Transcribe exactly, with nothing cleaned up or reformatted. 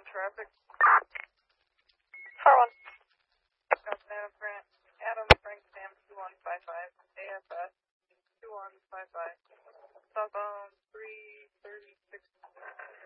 traffic. four one. Adam Frank, Adam Frank Sam two one five five, A F S two one five five, southbound three thirty-six.